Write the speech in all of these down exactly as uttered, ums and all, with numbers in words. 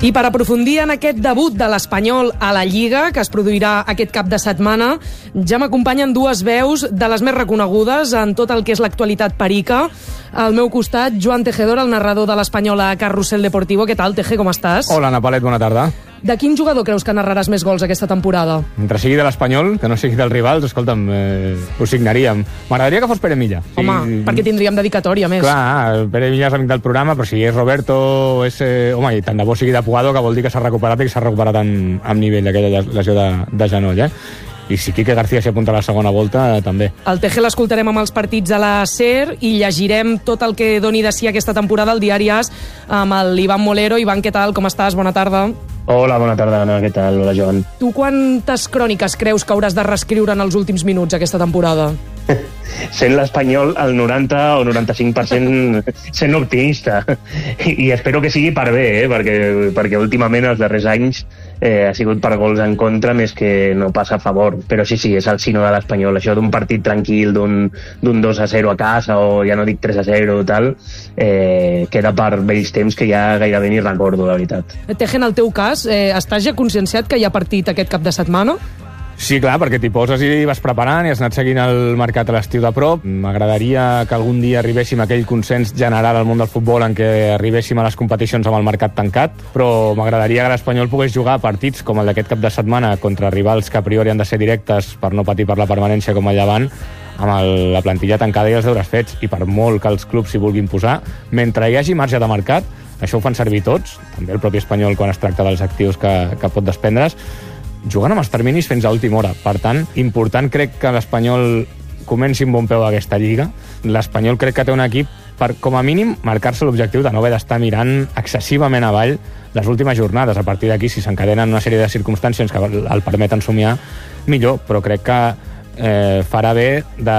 I per aprofundir en aquest debut de l'Espanyol a la Lliga, que es produirà aquest cap de setmana, ja m'acompanyen dues veus de les més reconegudes en tot el que és l'actualitat perica. Al meu costat, Joan Tejedor, el narrador de l'Espanyol a Carrusel Deportivo. Què tal, Teje, com estàs? Hola, Ana Palet, bona tarda. De quin jugador creus que narraràs més gols aquesta temporada? Mentre sigui de l'Espanyol, que no sigui dels rivals, escolta'm, eh, ho signaríem. M'agradaria que fos Pere Milla. Home, sí, perquè tindríem dedicatòria, més. Clar, Pere Milla és amic del programa, però si és Roberto, és, eh, home, i tant de bo sigui de Puado, que vol dir que s'ha recuperat i que s'ha recuperat en, en nivell d'aquella lesió de, de genoll, eh? I si Quique García s'hi apunta a la segona volta, també. El Teje l'escoltarem amb els partits a la SER i llegirem tot el que doni de si aquesta temporada al diari As amb l'Ivan Molero. Ivan, què tal? Com estàs? Bona tarda. Hola, bona tarda, Anna. Què tal? Hola, Joan. Tu quantes cròniques creus que hauràs de reescriure en els últims minuts aquesta temporada? Sent l'Espanyol el noranta o noranta-cinc per cent sent optimista. I espero que sigui per bé, eh? perquè, perquè últimament els darrers anys eh, ha sigut per gols en contra més que no passa a favor. Però sí, sí, és el sino de l'Espanyol. Això d'un partit tranquil, d'un dos a zero a casa, o ja no dic tres a zero o tal, eh, queda per vells temps que ja gairebé ni recordo, la veritat. Teje, en el teu cas, eh, estàs ja conscienciat que hi ha partit aquest cap de setmana? Sí, clar, perquè t'hi poses i vas preparant i has anat seguint el mercat a l'estiu de prop. M'agradaria que algun dia arribéssim a aquell consens general al món del futbol en què arribéssim a les competicions amb el mercat tancat, però m'agradaria que l'Espanyol pogués jugar partits com el d'aquest cap de setmana contra rivals que a priori han de ser directes per no patir per la permanència com el Llevant, amb el, la plantilla tancada i els deures fets, i per molt que els clubs s'hi vulguin posar, mentre hi hagi marge de mercat, això ho fan servir tots, també el propi Espanyol quan es tracta dels actius que, que pot desprendre's, jugant amb els terminis fins a última hora. Per tant, important crec que l'Espanyol comenci amb bon peu aquesta Lliga. L'Espanyol crec que té un equip per, com a mínim, marcar-se l'objectiu de no haver d'estar mirant excessivament avall les últimes jornades. A partir d'aquí, si s'encadenen una sèrie de circumstàncies que el permeten somiar, millor, però crec que eh, farà bé de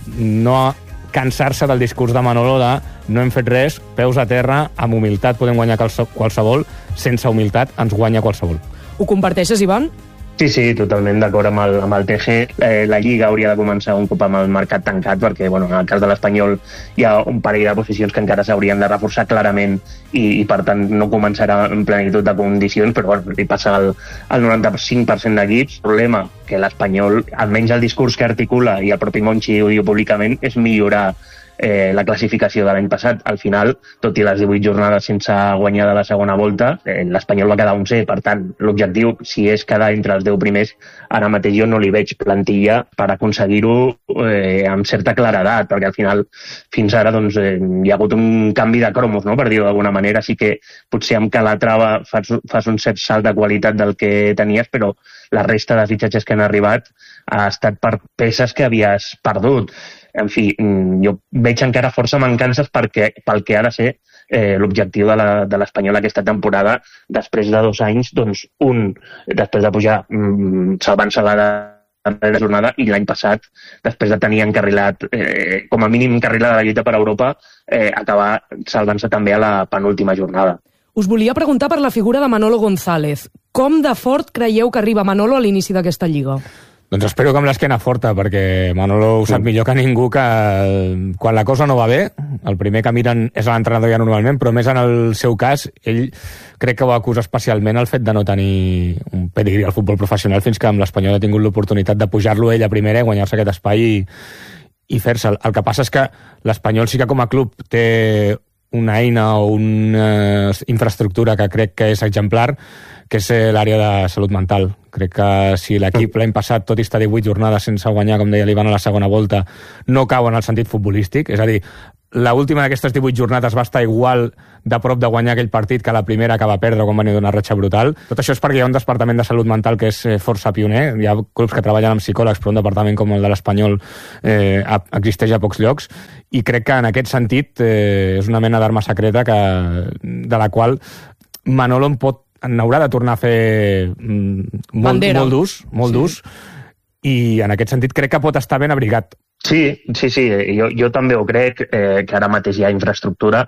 no cansar-se del discurs de Manolo de no hem fet res, peus a terra, amb humilitat podem guanyar qualsevol, sense humilitat ens guanya qualsevol. Ho comparteixes, Ivan? Sí, sí, totalment d'acord amb el, amb el T G. Eh, la Lliga hauria de començar un cop amb el mercat tancat, perquè bueno, en el cas de l'Espanyol hi ha un parell de posicions que encara s'haurien de reforçar clarament i, i per tant no començarà en plenitud de condicions, però bueno, li passa el, el noranta-cinc per cent d'equips. El problema que l'Espanyol, almenys el discurs que articula, i el propi Monchi ho diu públicament, és millorar Eh, la classificació de l'any passat. Al final, tot i les divuit jornades sense guanyar de la segona volta, eh, l'Espanyol va quedar onzè. Per tant, l'objectiu, si és quedar entre els deu primers, ara mateix jo no li veig plantilla per aconseguir-ho eh, amb certa claredat, perquè al final, fins ara, doncs, eh, hi ha hagut un canvi de cromos, no?, per dir-ho d'alguna manera. Així que potser amb Calatrava fas, fas un cert salt de qualitat del que tenies, però la resta de fitxatges que han arribat ha estat per peces que havies perdut. En fi, jo veig encara força mancances perquè, pel que ha de ser eh, l'objectiu de l'Espanyol aquesta temporada, després de dos anys, doncs un, després de pujar mm, salvant-se la darrera jornada, i l'any passat, després de tenir encarrilat, eh, com a mínim encarrilada la lluita per Europa, eh, acabar salvant-se també a la penúltima jornada. Us volia preguntar per la figura de Manolo González. Com de fort creieu que arriba Manolo a l'inici d'aquesta Lliga? Doncs espero que amb l'esquena forta, perquè Manolo ho sap millor que ningú que quan la cosa no va bé, el primer que miren és l'entrenador ja normalment, però més en el seu cas, ell crec que ho acusa especialment el fet de no tenir un pedigrí al futbol professional, fins que amb l'Espanyol ha tingut l'oportunitat de pujar-lo ell a primera i guanyar-se aquest espai i, i fer-se'l. El que passa és que l'Espanyol sí que com a club té una eina o una infraestructura que crec que és exemplar, que és l'àrea de salut mental. Crec que si l'equip l'any passat, tot i estar divuit jornades sense guanyar, com deia l'Ivan, a la segona volta, no cau en el sentit futbolístic, és a dir, l'última d'aquestes divuit jornades va estar igual de prop de guanyar aquell partit que la primera que va perdre quan va venir d'una ratxa brutal. Tot això és perquè hi ha un departament de salut mental que és força pioner. Hi ha clubs que treballen amb psicòlegs, però un departament com el de l'Espanyol eh, existeix a pocs llocs, i crec que en aquest sentit eh, és una mena d'arma secreta que, de la qual Manolo en pot n'haurà de tornar a fer molt, molt d'ús, molt sí. d'ús, i en aquest sentit crec que pot estar ben abrigat. Sí, sí, sí, jo, jo també ho crec, eh, que ara mateix hi ha infraestructura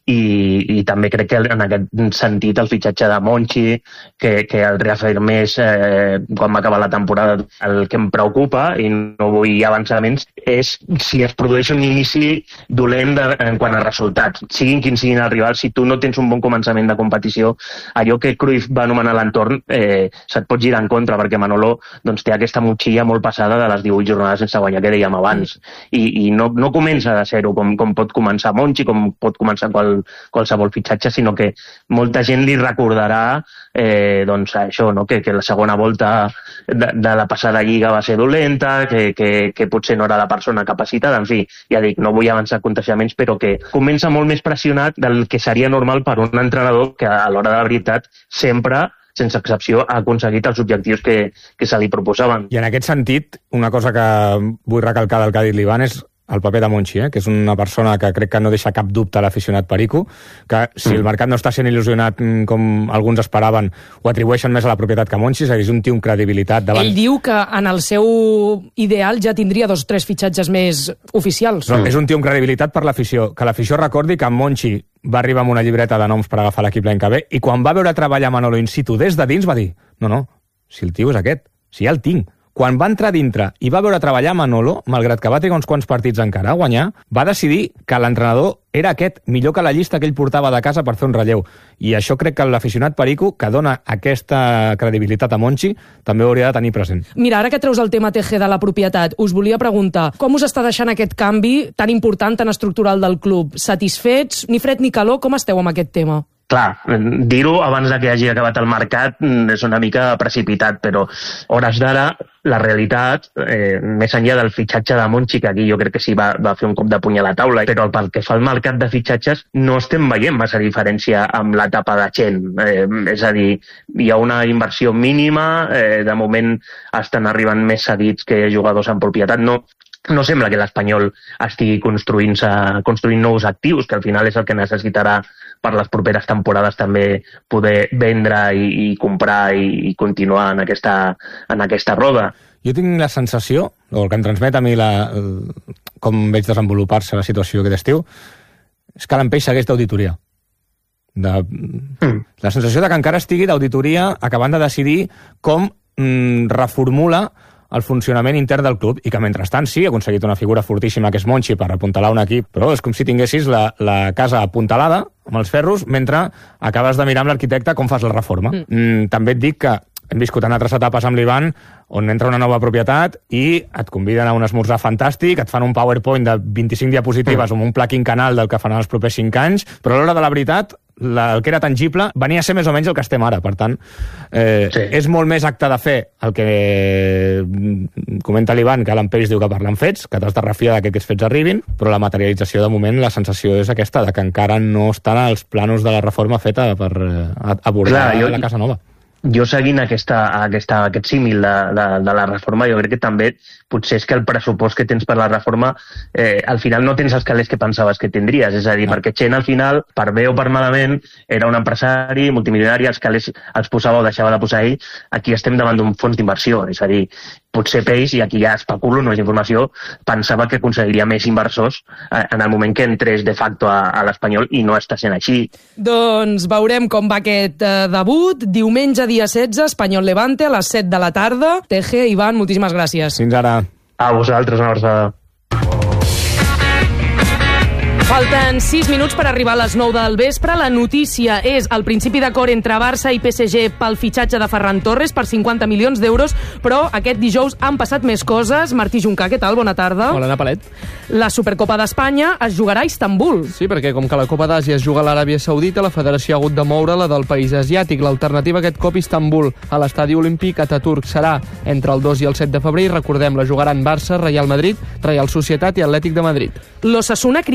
i, i també crec que en aquest sentit el fitxatge de Monchi, que, que el reafirmés eh, quan va acabar la temporada, el que em preocupa, i no vull avançar menys, és si es produeix un inici dolent de, en quant a resultats. Siguin quins siguin els rivals, si tu no tens un bon començament de competició, allò que Cruyff va anomenar l'entorn eh, se't pot girar en contra, perquè Manolo doncs, té aquesta motxilla molt passada de les divuit jornades sense guanyar que dèiem abans. I, i no, no comença de zero com, com pot començar Monchi, com pot començar qual, qualsevol fitxatge, sinó que molta gent li recordarà eh, doncs això, no? que, que la segona volta de, de la passada lliga va ser dolenta, que, que, que potser no era la persona capacitada, en fi, ja dic, no vull avançar contagiaments, però que comença molt més pressionat del que seria normal per un entrenador que a l'hora de la veritat sempre sense excepció, ha aconseguit els objectius que, que se li proposaven. I en aquest sentit, una cosa que vull recalcar del que ha dit l'Ivan és el paper de Monchi, eh? que és una persona que crec que no deixa cap dubte a l'aficionat perico, que si mm. el mercat no està sent il·lusionat com alguns esperaven, ho atribueixen més a la propietat que a Monchi, és a dir, és un tio amb credibilitat davant. Ell diu que en el seu ideal ja tindria dos o tres fitxatges més oficials. No, mm. És un tio amb credibilitat per l'afició, que l'afició recordi que Monchi va arribar amb una llibreta de noms per agafar l'equip l'any que ve, i quan va veure treballar Manolo in situ des de dins va dir, no, no, si el tio és aquest, si ja el tinc. Quan va entrar dintre i va veure treballar Manolo, malgrat que va trigar uns quants partits encara a guanyar, va decidir que l'entrenador era aquest, millor que la llista que ell portava de casa per fer un relleu. I això crec que l'aficionat perico, que dona aquesta credibilitat a Monchi, també ho hauria de tenir present. Mira, ara que treus el tema T G de la propietat, us volia preguntar, com us està deixant aquest canvi tan important, tan estructural del club? Satisfets? Ni fred ni calor? Com esteu amb aquest tema? Clar, dir-ho abans de que hagi acabat el mercat és una mica precipitat, però hores d'ara la realitat, eh, més enllà del fitxatge de Monchi, que aquí jo crec que sí va, va fer un cop de puny a la taula, però pel que fa al mercat de fitxatges no estem veient massa diferència amb l'etapa de Chen. Eh, és a dir, hi ha una inversió mínima, eh, de moment estan arribant més cedits que jugadors en propietat. No, no sembla que l'Espanyol estigui construint-se, construint nous actius, que al final és el que necessitarà per les properes temporades també poder vendre i, i comprar i, i continuar en aquesta, en aquesta roda. Jo tinc la sensació, o el que em transmet a mi la, el, com veig desenvolupar-se la situació aquest estiu, és que l'Empeix segueix d'auditoria. De, mm. La sensació de que encara estigui d'auditoria acabant de decidir com mm, reformula el funcionament intern del club, i que mentrestant sí, ha aconseguit una figura fortíssima que és Monchi per apuntalar un equip, però és com si tinguessis la, la casa apuntalada amb els ferros mentre acabes de mirar amb l'arquitecte com fas la reforma. Mm. Mm, també et dic que hem viscut en altres etapes amb l'Ivan on entra una nova propietat i et conviden a un esmorzar fantàstic, et fan un PowerPoint de vint-i-cinc diapositives amb un pla quinquenal del que faran els propers cinc anys, però a l'hora de la veritat la, el que era tangible venia a ser més o menys el que estem ara. Per tant, eh, sí. és molt més acte de fer el que comenta l'Ivan, que l'Empeix diu que parlen fets, que t'has de refiar que aquests fets arribin, però la materialització de moment, la sensació és aquesta, de que encara no estan als planos de la reforma feta per eh, abordar Clar, jo... la casa nova. Jo seguint aquesta, aquesta, aquest símil de, de, de la reforma, jo crec que també potser és que el pressupost que tens per la reforma eh, al final no tens els calés que pensaves que tindries, és a dir, no. perquè Chen al final, per bé o per malament, era un empresari multimilionari, els calés els posava o deixava de posar ell. Aquí estem davant d'un fons d'inversió, és a dir, potser Peix, i aquí ja especulo, no és informació, pensava que aconseguiria més inversors eh, en el moment que entrés de facto a, a l'Espanyol, i no està sent així. Doncs veurem com va aquest eh, debut. Diumenge, dia setze, Espanyol-Levante, a les set de la tarda. T G, Ivan, moltíssimes gràcies. Fins ara. A vosaltres, una abraçada. Falten sis minuts per arribar a les nou del vespre. La notícia és el principi d'acord entre Barça i P S G pel fitxatge de Ferran Torres per cinquanta milions d'euros, però aquest dijous han passat més coses. Martí Juncà, què tal? Bona tarda. Hola, Napalet. La Supercopa d'Espanya es jugarà a Istanbul. Sí, perquè com que la Copa d'Àsia es juga a l'Aràbia Saudita, la federació ha hagut de moure-la del país asiàtic. L'alternativa aquest cop Istanbul, a l'estadi olímpic Ataturk, serà entre el dos i el set de febrer, i recordem, la jugaran Barça, Real Madrid, Real Societat i Atlètic de Madrid. L'Osasuna critica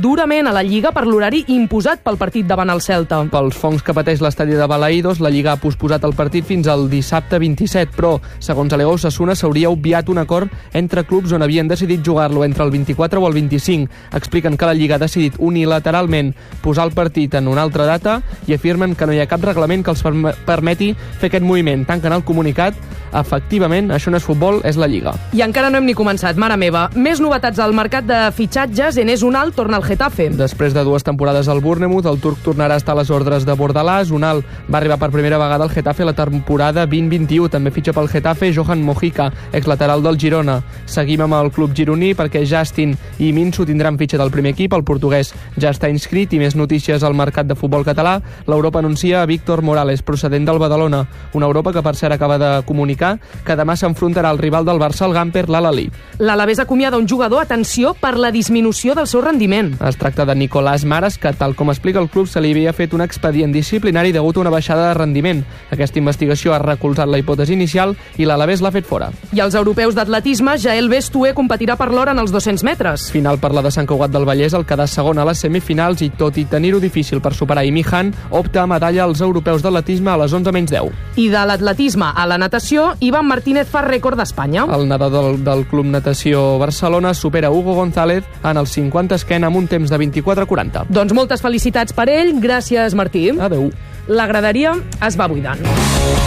durament a la Lliga per l'horari imposat pel partit davant el Celta. Pels fongs que pateix l'estadi de Balaïdos, la Lliga ha posposat el partit fins al dissabte vint-i-set, però, segons Alegó Osasuna, s'hauria obviat un acord entre clubs on havien decidit jugar-lo entre el vint-i-quatre o el vint-i-cinc. Expliquen que la Lliga ha decidit unilateralment posar el partit en una altra data i afirmen que no hi ha cap reglament que els permeti fer aquest moviment. Tanquen el comunicat. Efectivament, això no és futbol, és la Lliga. I encara no hem ni començat, mare meva. Més novetats al mercat de fitxatges. Enes Unal torna al Getafe. Després de dues temporades al Bournemouth, el turc tornarà a estar a les ordres de Bordalàs. Unal va arribar per primera vegada al Getafe la temporada vint vint-i-u. També fitxa pel Getafe Johan Mojica, exlateral del Girona. Seguim amb el club gironí perquè Justin i Minso tindran fitxa del primer equip. El portuguès ja està inscrit. I més notícies al mercat de futbol català. L'Europa anuncia a Víctor Morales, procedent del Badalona. Una Europa que, per cert, acaba de comunicar que demà s'enfrontarà al rival del Barça, el Gamper, l'Al-Ahly. L'Alavés acomiada un jugador, atenció, per la disminució del seu rendiment. Es tracta de Nicolás Maras, que, tal com explica el club, se li havia fet un expedient disciplinari degut a una baixada de rendiment. Aquesta investigació ha recolzat la hipòtesi inicial i l'Alavés l'ha fet fora. I els europeus d'atletisme, Jael Bestué competirà per l'hora en els dos-cents metres. Final per la de Sant Cugat del Vallès, el quedà segon a les semifinals i, tot i tenir-ho difícil per superar Imi Han, opta a medalla als europeus d'atletisme a les onze menys deu. I de l'atletisme a la natació, Ivan Martínez fa rècord d'Espanya. El nedador del, del Club Natació Barcelona supera Hugo González en el cinquanta esquena amb un temps de vint-i-quatre quaranta. Doncs moltes felicitats per ell. Gràcies, Martí. Adeu. La graderia es va buidant.